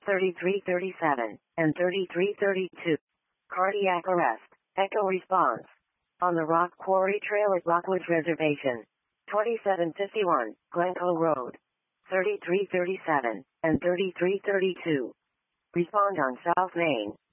3337, and 3332. Cardiac arrest. Echo response. On the Rock Quarry Trail at Rockwood Reservation. 2751, Glencoe Road. 3337, and 3332. Respond on South Main.